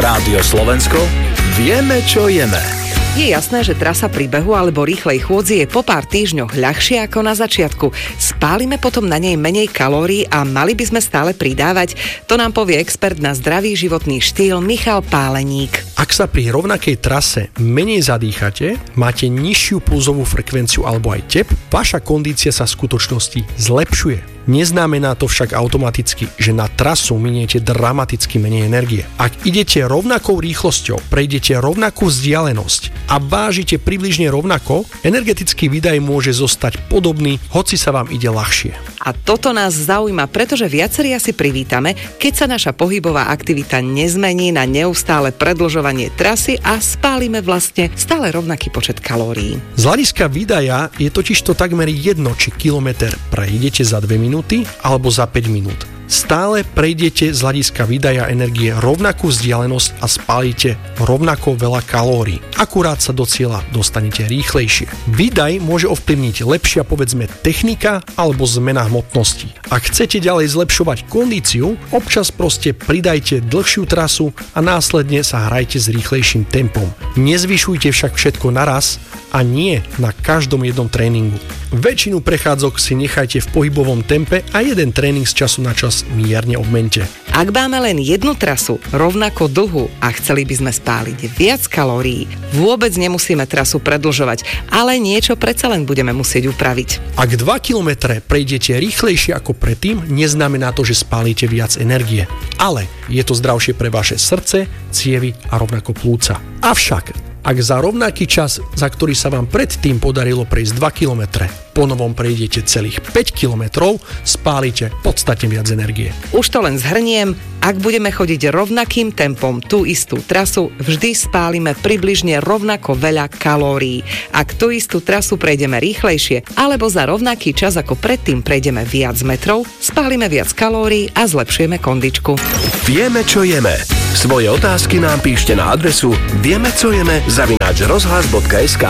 Rádio Slovensko, vieme, čo jeme. Je jasné, že trasa príbehu alebo rýchlej chôdzi je po pár týždňoch ľahšia ako na začiatku. Spálime potom na nej menej kalórií a mali by sme stále pridávať? To nám povie expert na zdravý životný štýl Michal Páleník. Ak sa pri rovnakej trase menej zadýchate, máte nižšiu pulzovú frekvenciu alebo aj tep, vaša kondícia sa v skutočnosti zlepšuje. Neznamená to však automaticky, že na trasu miniete dramaticky menej energie. Ak idete rovnakou rýchlosťou, prejdete rovnakú vzdialenosť a vážite približne rovnako, energetický výdaj môže zostať podobný, hoci sa vám ide ľahšie. A toto nás zaujíma, pretože viacerí asi privítame, keď sa naša pohybová aktivita nezmení na neustále predĺžovanie trasy a spálime vlastne stále rovnaký počet kalórií. Z hľadiska výdaja je totižto takmer jedno, či kilometr prejdete za 2 minúty alebo za 5 minút. Stále prejdete z hľadiska výdaja energie rovnakú vzdialenosť a spálite rovnako veľa kalórií. Akurát sa do cieľa dostanete rýchlejšie. Výdaj môže ovplyvniť lepšia, povedzme, technika alebo zmena hmotnosti. Ak chcete ďalej zlepšovať kondíciu, občas proste pridajte dlhšiu trasu a následne sa hrajte s rýchlejším tempom. Nezvyšujte však všetko naraz a nie na každom jednom tréningu. Väčšinu prechádzok si nechajte v pohybovom tempe a jeden tréning z času na čas mierne obmente. Ak máme len jednu trasu, rovnako dlhú a chceli by sme spáliť viac kalórií, vôbec nemusíme trasu predĺžovať, ale niečo predsa len budeme musieť upraviť. Ak 2 kilometre prejdete rýchlejšie ako predtým, neznamená to, že spálite viac energie. Ale je to zdravšie pre vaše srdce, cievy a rovnako plúca. Avšak ak za rovnaký čas, za ktorý sa vám predtým podarilo prejsť 2 km, ponovom prejdete celých 5 km, spálite podstatne viac energie. Už to len zhrniem, ak budeme chodiť rovnakým tempom tú istú trasu, vždy spálime približne rovnako veľa kalórií. Ak tú istú trasu prejdeme rýchlejšie, alebo za rovnaký čas ako predtým prejdeme viac metrov, spálime viac kalórií a zlepšujeme kondičku. Vieme, čo jeme. Svoje otázky nám píšte na adresu viemecojeme@rozhlas.sk.